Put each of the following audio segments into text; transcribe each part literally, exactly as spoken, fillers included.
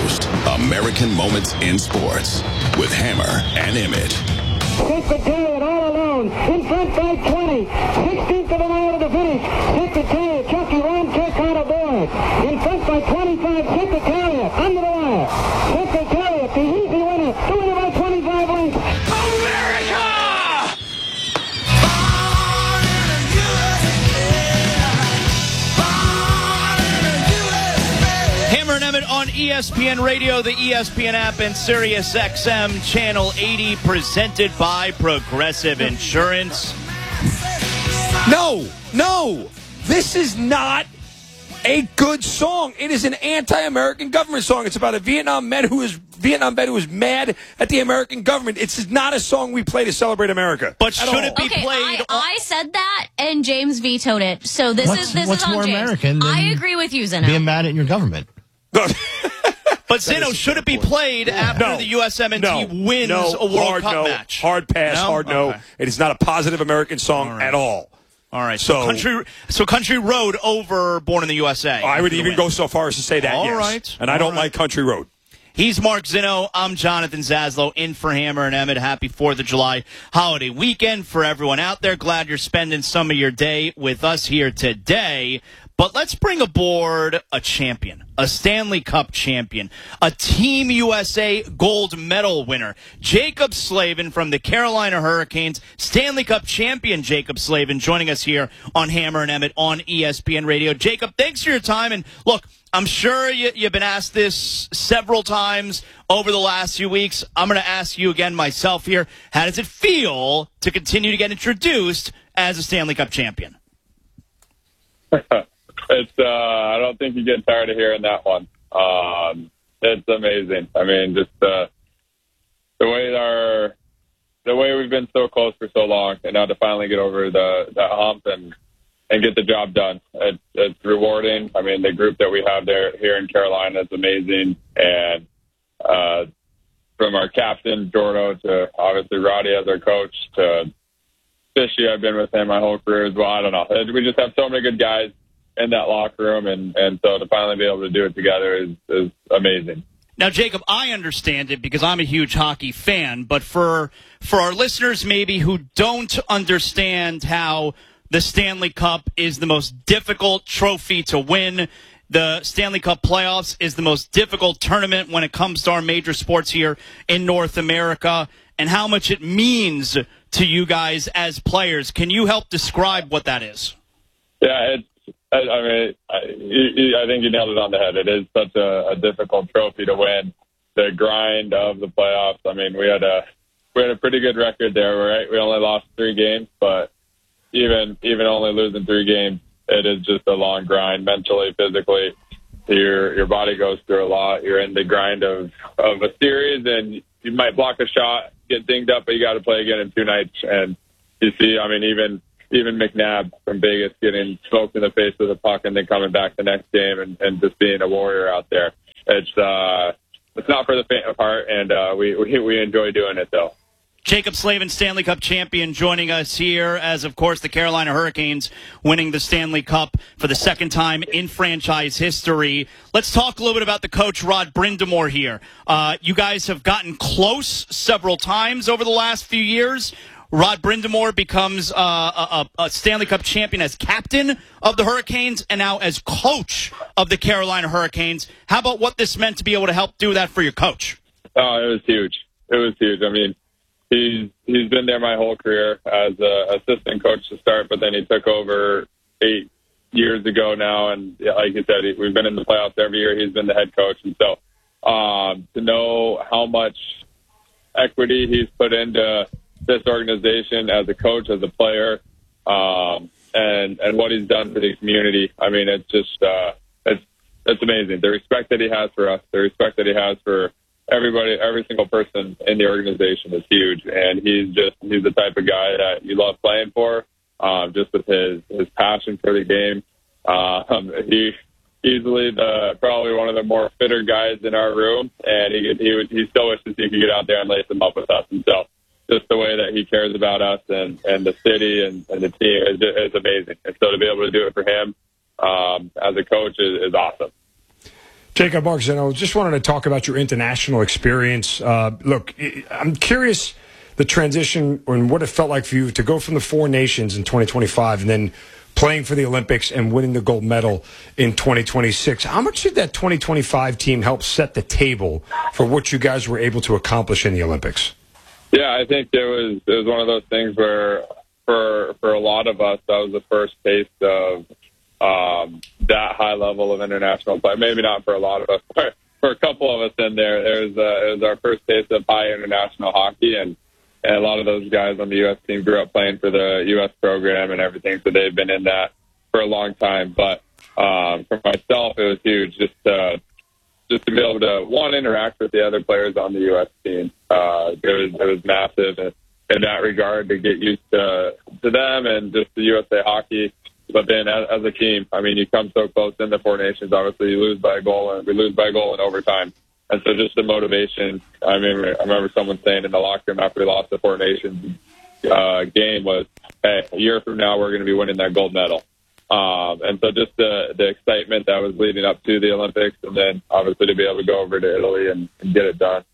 Coast, American Moments in Sports with Hammer and Emmett. Secretariat all alone, in front by twenty, sixteenth of a mile to the finish. Secretariat, Chucky Ron Kirk on aboard. In front by twenty-five, Secretariat, under the wire. Secretariat, the easy winner, doing about twenty-five lengths. America! Hammer and Emmett on E S P N Radio, the E S P N app, and Sirius X M Channel eighty, presented by Progressive Insurance. No, no, this is not a good song. It is an anti-American government song. It's about a Vietnam vet who is Vietnam vet who is mad at the American government. It's not a song we play to celebrate America. But should all. it be okay, played? I, I said that, and James vetoed it. So this what's, is this what's is on more James. American than I agree with you, Zeno. being mad at your government? But Zeno, should it be played after No. the U S M N T no. wins no. a World hard Cup no. match? Hard pass, No? hard no. Okay. It is not a positive American song All right. at all. All right, so, So- country, so country road over Born in the U S A. I would for the even win. go so far as to say that, All yes. right. And I All don't right. like Country Road. He's Mark Zeno. I'm Jonathan Zaslow, in for Hammer and Emmett. Happy fourth of July holiday weekend for everyone out there. Glad you're spending some of your day with us here today. But let's bring aboard a champion, a Stanley Cup champion, a Team U S A gold medal winner, Jaccob Slavin from the Carolina Hurricanes, Stanley Cup champion Jaccob Slavin, joining us here on Hammer and Emmett on E S P N Radio. Jacob, thanks for your time. And look, I'm sure you, you've been asked this several times over the last few weeks. I'm going to ask you again myself here. How does it feel to continue to get introduced as a Stanley Cup champion? It's, uh, I don't think you get tired of hearing that one. Um, it's amazing. I mean, just, uh, the way our, the way we've been so close for so long, and now to finally get over the, that hump and, and get the job done. It's, it's rewarding. I mean, the group that we have there here in Carolina is amazing. And, uh, from our captain, Jordo, to obviously Roddy as our coach, to Fishy, I've been with him my whole career as well. I don't know. We just have so many good guys in that locker room, and, and so to finally be able to do it together is, is amazing. Now, Jacob, I understand it because I'm a huge hockey fan, but for for our listeners maybe who don't understand how the Stanley Cup is the most difficult trophy to win, the Stanley Cup playoffs is the most difficult tournament when it comes to our major sports here in North America, and how much it means to you guys as players. Can you help describe what that is? Yeah, it's, I, I mean, I, you, I think you nailed it on the head. It is such a, a difficult trophy to win. The grind of the playoffs. I mean, we had a we had a pretty good record there, right? We only lost three games, but even even only losing three games, it is just a long grind, mentally, physically. Your your body goes through a lot. You're in the grind of of a series, and you might block a shot, get dinged up, but you got to play again in two nights. And you see, I mean, even. Even McNabb from Vegas getting smoked in the face with a puck and then coming back the next game and, and just being a warrior out there. It's uh, it's not for the faint of heart, and uh, we, we we enjoy doing it, though. Jaccob Slavin, Stanley Cup champion, joining us here as, of course, the Carolina Hurricanes winning the Stanley Cup for the second time in franchise history. Let's talk a little bit about the coach, Rod Brind'Amour, here. Uh, you guys have gotten close several times over the last few years. Rod Brind'Amour becomes uh, a, a Stanley Cup champion as captain of the Hurricanes and now as coach of the Carolina Hurricanes. How about what this meant to be able to help do that for your coach? Oh, it was huge. It was huge. I mean, he's he's been there my whole career as an assistant coach to start, but then he took over eight years ago now. And like you said, we've been in the playoffs every year. He's been the head coach. And so um, to know how much equity he's put into this organization as a coach, as a player, um, and and what he's done for the community. I mean, it's just uh, it's it's amazing. The respect that he has for us, the respect that he has for everybody, every single person in the organization is huge. And he's just he's the type of guy that you love playing for, um, just with his his passion for the game. Um, he easily the probably one of the more fitter guys in our room, and he he would, he still wishes he could get out there and lace them up with us. And so, just the way that he cares about us and, and the city and, and the team is, is amazing. And so to be able to do it for him um, as a coach is, is awesome. Jacob Marcino, just wanted to talk about your international experience. Uh, look, I'm curious the transition and what it felt like for you to go from the four nations in twenty twenty-five and then playing for the Olympics and winning the gold medal in twenty twenty-six. How much did that twenty twenty-five team help set the table for what you guys were able to accomplish in the Olympics? Yeah, I think it was it was one of those things where for for a lot of us that was the first taste of um, that high level of international play. Maybe not for a lot of us, but for a couple of us in there, it was uh, it was our first taste of high international hockey, and. And a lot of those guys on the U S team grew up playing for the U S program and everything, so they've been in that for a long time. But um, for myself, it was huge just to, just to be able to, one, interact with the other players on the U S team. Uh, it was it was massive in, in that regard to get used to, to them and just the U S A hockey. But then as, as a team, I mean, you come so close in the Four Nations. Obviously, you lose by a goal, and we lose by a goal in overtime. And so just the motivation, I remember, I remember someone saying in the locker room after we lost the Four Nations uh, game was, hey, a year from now we're going to be winning that gold medal. Um, and so just the, the excitement that was leading up to the Olympics, and then obviously to be able to go over to Italy and, and get it done,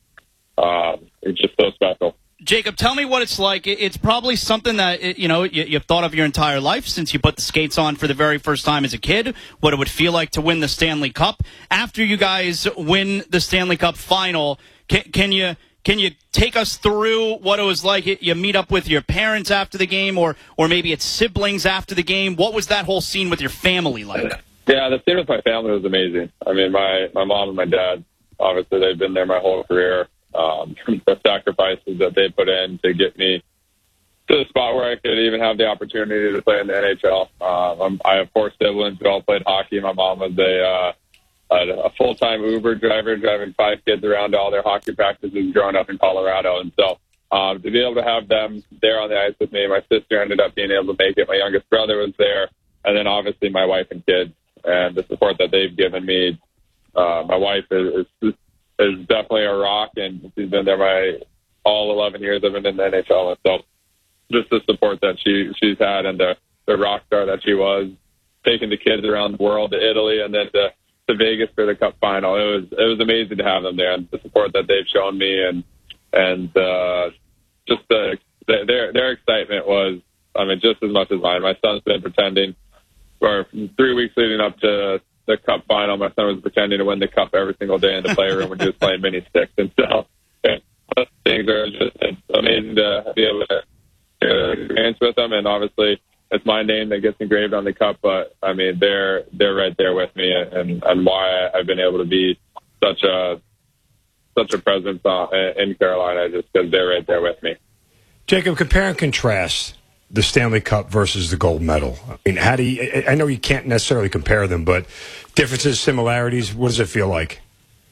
um, it's just so special. Jacob, tell me what it's like. It's probably something that, you know, you've thought of your entire life since you put the skates on for the very first time as a kid, what it would feel like to win the Stanley Cup. After you guys win the Stanley Cup final, can, can you can you take us through what it was like? You meet up with your parents after the game, or, or maybe it's siblings after the game. What was that whole scene with your family like? Yeah, the scene with my family was amazing. I mean, my, my mom and my dad, obviously they've been there my whole career. Um, the sacrifices that they put in to get me to the spot where I could even have the opportunity to play in the N H L. Um, I'm, I have four siblings who all played hockey. My mom was a, uh, a, a full-time Uber driver, driving five kids around to all their hockey practices growing up in Colorado. And so um, to be able to have them there on the ice with me, my sister ended up being able to make it. My youngest brother was there. And then obviously my wife and kids and the support that they've given me. Uh, my wife is, is is definitely a rock, and she's been there my all eleven years I've been in the N H L. And so just the support that she, she's had and the, the rock star that she was, taking the kids around the world to Italy and then to, to Vegas for the Cup final. It was it was amazing to have them there, and the support that they've shown me, and and uh, just the, the their their excitement was, I mean, just as much as mine. My son's been pretending for three weeks leading up to the Cup final. My son was pretending to win the Cup every single day in the playroom when he was playing mini sticks. And so yeah, those things are just it's amazing to be able to uh, experience with them. And obviously, it's my name that gets engraved on the Cup. But I mean, they're they're right there with me, and and why I've been able to be such a such a presence uh, in Carolina, just because they're right there with me. Jacob, compare and contrast the Stanley Cup versus the gold medal. I mean, how do you, I know you can't necessarily compare them, but differences, similarities, what does it feel like?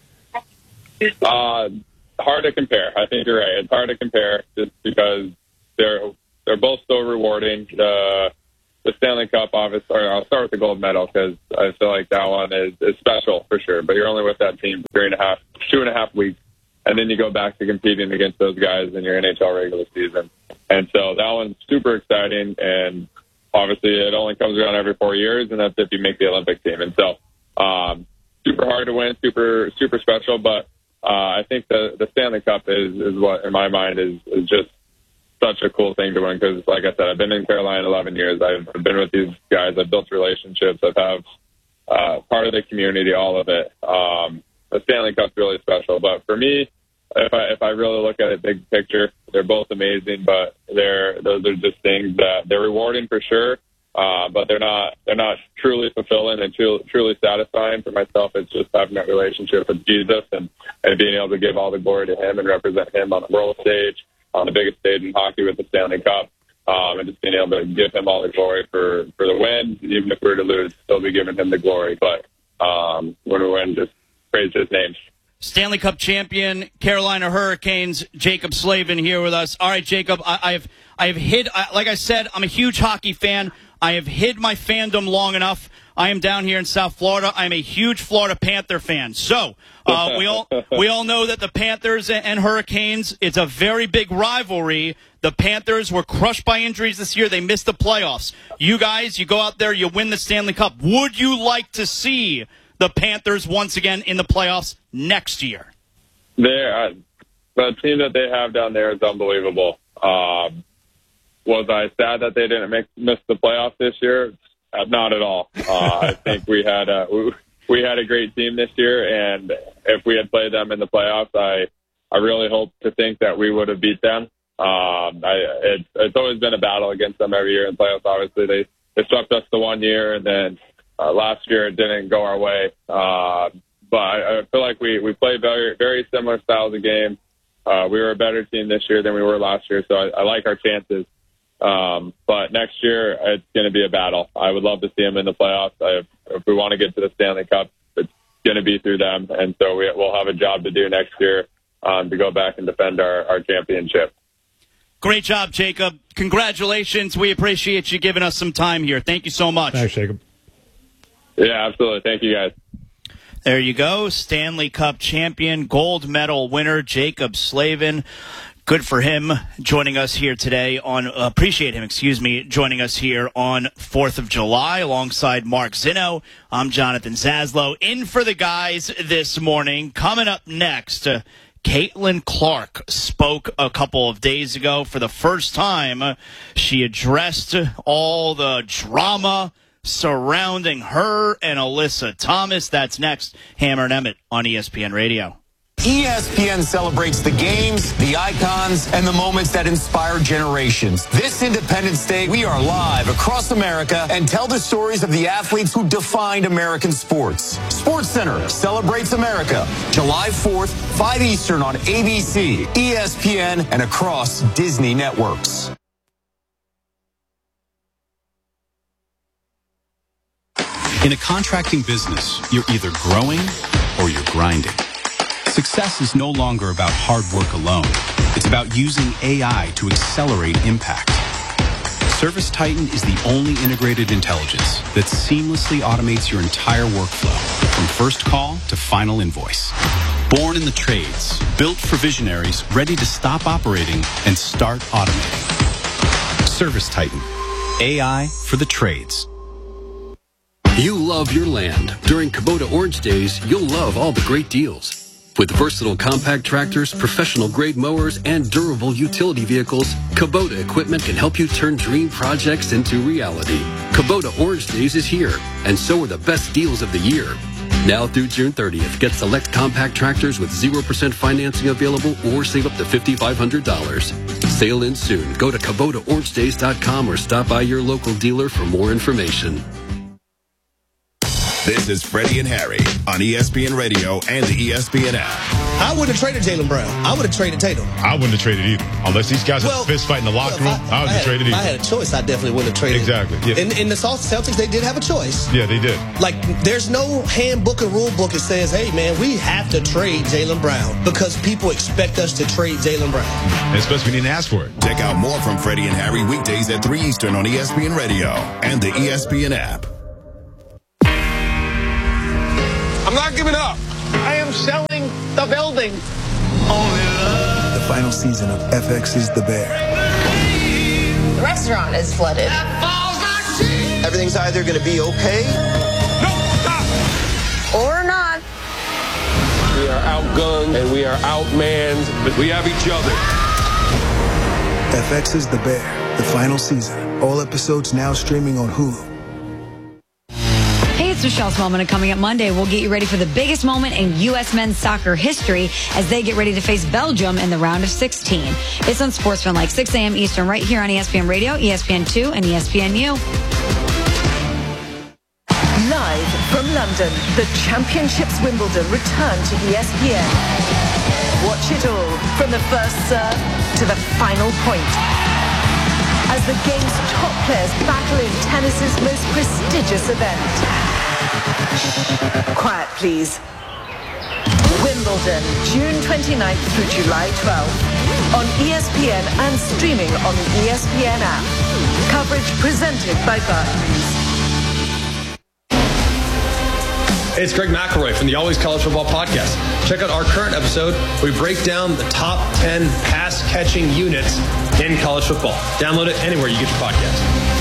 Uh, hard to compare. I think you're right. It's hard to compare just because they're they're both so rewarding. The the Stanley Cup, obviously, or I'll start with the gold medal because I feel like that one is, is special for sure. But you're only with that team for three and a half, two and a half weeks, and then you go back to competing against those guys in your N H L regular season. And so that one's super exciting, and obviously it only comes around every four years, and that's if you make the Olympic team. And so um, super hard to win, super super special, but uh, I think the, the Stanley Cup is, is what, in my mind, is, is just such a cool thing to win because, like I said, I've been in Carolina eleven years. I've been with these guys. I've built relationships. I've have uh, part of the community, all of it. Um, the Stanley Cup's really special, but for me, If I if I really look at it big picture, they're both amazing, but they're those are just things that they're rewarding for sure, uh, but they're not they're not truly fulfilling and truly, truly satisfying. For myself, it's just having that relationship with Jesus and, and being able to give all the glory to Him and represent Him on the world stage, on the biggest stage in hockey with the Stanley Cup, um, and just being able to give Him all the glory for, for the win. Even if we were to lose, still be giving Him the glory. But um, when we win, just praise His name. Stanley Cup champion, Carolina Hurricanes, Jacob Slavin here with us. All right, Jacob, I, I've I have hid, I, like I said, I'm a huge hockey fan. I have hid my fandom long enough. I am down here in South Florida. I'm a huge Florida Panther fan. So uh, we all we all know that the Panthers and Hurricanes, it's a very big rivalry. The Panthers were crushed by injuries this year. They missed the playoffs. You guys, you go out there, you win the Stanley Cup. Would you like to see the Panthers once again in the playoffs next year? They're, uh, the team that they have down there is unbelievable. Um, was I sad that they didn't make, miss the playoffs this year? Uh, not at all. Uh, I think we had a we, we had a great team this year, and if we had played them in the playoffs, I I really hope to think that we would have beat them. Um, I, it, it's always been a battle against them every year in playoffs. Obviously, they they swept us the one year, and then uh, last year it didn't go our way. Uh, but I, I feel like we we play very very similar styles of game. Uh, we were a better team this year than we were last year, so I, I like our chances. Um, but next year, it's going to be a battle. I would love to see them in the playoffs. I, if we want to get to the Stanley Cup, it's going to be through them. And so we, we'll have a job to do next year um, to go back and defend our, our championship. Great job, Jacob. Congratulations. We appreciate you giving us some time here. Thank you so much. Thanks, Jacob. Yeah, absolutely. Thank you, guys. There you go. Stanley Cup champion, gold medal winner, Jacob Slavin. Good for him joining us here today on, uh, appreciate him, excuse me, joining us here on fourth of July alongside Mark Zinno. I'm Jonathan Zaslow. In for the guys this morning. Coming up next, uh, Caitlin Clark spoke a couple of days ago for the first time. She addressed all the drama surrounding her and Alyssa Thomas. That's next. Hammer and Emmett on E S P N Radio. E S P N celebrates the games, the icons, and the moments that inspire generations. This Independence Day, we are live across America and tell the stories of the athletes who defined American sports. Sports Center celebrates America, July fourth, five Eastern on A B C, E S P N, and across Disney networks. In a contracting business, you're either growing or you're grinding. Success is no longer about hard work alone. It's about using A I to accelerate impact. ServiceTitan is the only integrated intelligence that seamlessly automates your entire workflow, from first call to final invoice. Born in the trades, built for visionaries ready to stop operating and start automating. ServiceTitan, A I for the trades. You love your land. During Kubota Orange Days, you'll love all the great deals. With versatile compact tractors, professional-grade mowers, and durable utility vehicles, Kubota equipment can help you turn dream projects into reality. Kubota Orange Days is here, and so are the best deals of the year. Now through June thirtieth, get select compact tractors with zero percent financing available or save up to five thousand five hundred dollars. Sale ends soon. Go to Kubota Orange Days dot com or stop by your local dealer for more information. This is Freddie and Harry on E S P N Radio and the E S P N app. I wouldn't have traded Jaylen Brown. I would have traded Tatum. I wouldn't have traded either. Unless these guys well, are fist fighting in the locker well, room, I, I would have traded if either. If I had a choice, I definitely wouldn't have traded. Exactly. Yeah. In, in the Celtics, they did have a choice. Yeah, they did. Like, there's no handbook or rule book that says, hey, man, we have to trade Jaylen Brown because people expect us to trade Jaylen Brown. And especially we didn't ask for it. Check out more from Freddie and Harry weekdays at three Eastern on E S P N Radio and the E S P N app. I'm not giving up. I am selling the building. The final season of F X's The Bear. The restaurant is flooded. Everything's either going to be okay. No, stop. Or not. We are outgunned and we are outmanned, but we have each other. F X's The Bear, the final season. All episodes now streaming on Hulu. Hey, it's Michelle Smallman, and coming up Monday, we'll get you ready for the biggest moment in U S men's soccer history as they get ready to face Belgium in the round of sixteen. It's on Sportsmanlike, six a.m. Eastern, right here on E S P N Radio, E S P N two, and E S P N U. Live from London, the Championships Wimbledon return to E S P N. Watch it all from the first serve to the final point, as the game's top players battle in tennis's most prestigious event. Quiet, please. Wimbledon, June twenty-ninth through July twelfth. On E S P N and streaming on the E S P N app. Coverage presented by Barclays. Hey, it's Greg McElroy from the Always College Football Podcast. Check out our current episode where we break down the top ten pass-catching units in college football. Download it anywhere you get your podcast.